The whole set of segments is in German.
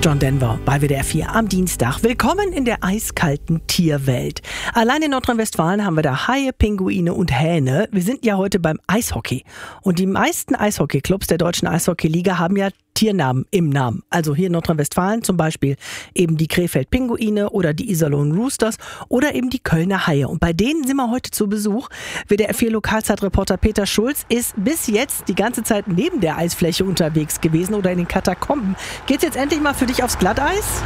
John Denver bei WDR 4 am Dienstag. Willkommen in der eiskalten Tierwelt. Allein in Nordrhein-Westfalen haben wir da Haie, Pinguine und Hähne. Wir sind ja heute beim Eishockey. Und die meisten Eishockeyclubs der Deutschen Eishockeyliga haben ja Tiernamen im Namen. Also hier in Nordrhein-Westfalen zum Beispiel eben die Krefeld-Pinguine oder die Iserlohn Roosters oder eben die Kölner Haie. Und bei denen sind wir heute zu Besuch. WDR 4 Lokalzeitreporter Peter Schulz ist bis jetzt die ganze Zeit neben der Eisfläche unterwegs gewesen oder in den Katakomben. Geht's jetzt endlich mal für dich aufs Glatteis?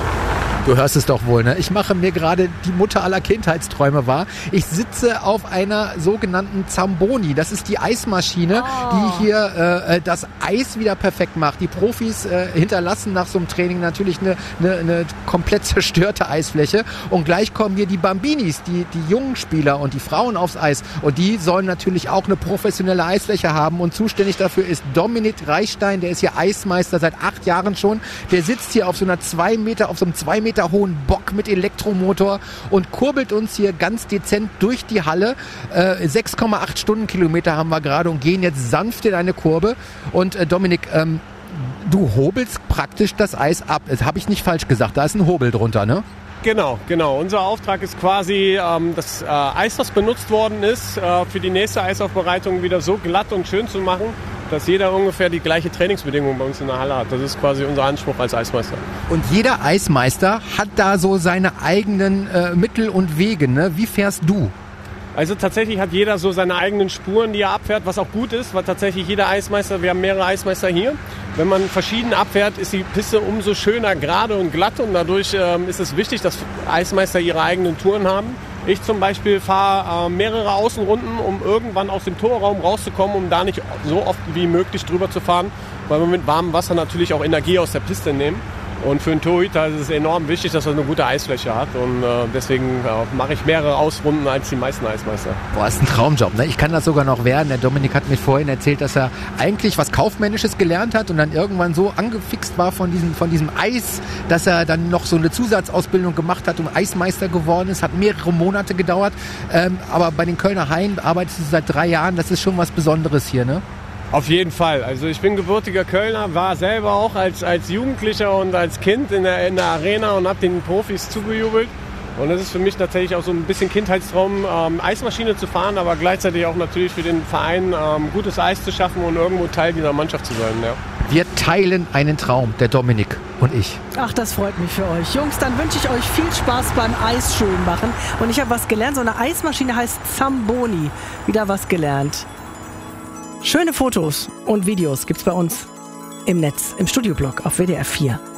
Du hörst es doch wohl, ne? Ich mache mir gerade die Mutter aller Kindheitsträume wahr. Ich sitze auf einer sogenannten Zamboni. Das ist die Eismaschine, die hier das Eis wieder perfekt macht. Die Profis hinterlassen nach so einem Training natürlich eine komplett zerstörte Eisfläche. Und gleich kommen hier die Bambinis, die jungen Spieler und die Frauen aufs Eis. Und die sollen natürlich auch eine professionelle Eisfläche haben. Und zuständig dafür ist Dominik Reichstein. Der ist hier Eismeister seit 8 Jahren schon. Der sitzt hier auf so einem 2 Meter hohen Bock mit Elektromotor und kurbelt uns hier ganz dezent durch die Halle. 6,8 Stundenkilometer haben wir gerade und gehen jetzt sanft in eine Kurve. Und Dominik, du hobelst praktisch das Eis ab. Das habe ich nicht falsch gesagt, da ist ein Hobel drunter, ne? Genau. Unser Auftrag ist quasi, das Eis, das benutzt worden ist, für die nächste Eisaufbereitung wieder so glatt und schön zu machen, dass jeder ungefähr die gleiche Trainingsbedingung bei uns in der Halle hat. Das ist quasi unser Anspruch als Eismeister. Und jeder Eismeister hat da so seine eigenen Mittel und Wege, ne? Wie fährst du? Also tatsächlich hat jeder so seine eigenen Spuren, die er abfährt, was auch gut ist, weil tatsächlich jeder Eismeister, wir haben mehrere Eismeister hier, wenn man verschieden abfährt, ist die Piste umso schöner, gerade und glatt und dadurch ist es wichtig, dass Eismeister ihre eigenen Touren haben. Ich zum Beispiel fahre mehrere Außenrunden, um irgendwann aus dem Torraum rauszukommen, um da nicht so oft wie möglich drüber zu fahren, weil wir mit warmem Wasser natürlich auch Energie aus der Piste nehmen. Und für einen Torhüter ist es enorm wichtig, dass er eine gute Eisfläche hat. Und deswegen mache ich mehrere Ausrunden als die meisten Eismeister. Boah, ist ein Traumjob, ne? Ich kann das sogar noch werden. Der Dominik hat mir vorhin erzählt, dass er eigentlich was Kaufmännisches gelernt hat und dann irgendwann so angefixt war von diesem Eis, dass er dann noch so eine Zusatzausbildung gemacht hat und Eismeister geworden ist. Hat mehrere Monate gedauert. Aber bei den Kölner Haien arbeitest du seit 3 Jahren. Das ist schon was Besonderes hier, ne? Auf jeden Fall. Also ich bin gebürtiger Kölner, war selber auch als Jugendlicher und als Kind in der Arena und habe den Profis zugejubelt. Und das ist für mich tatsächlich auch so ein bisschen Kindheitstraum, Eismaschine zu fahren, aber gleichzeitig auch natürlich für den Verein gutes Eis zu schaffen und irgendwo Teil dieser Mannschaft zu sein. Ja. Wir teilen einen Traum, der Dominik und ich. Ach, das freut mich für euch. Jungs, dann wünsche ich euch viel Spaß beim Eis schön machen. Und ich habe was gelernt, so eine Eismaschine heißt Zamboni. Wieder was gelernt. Schöne Fotos und Videos gibt's bei uns im Netz, im Studioblog auf WDR 4.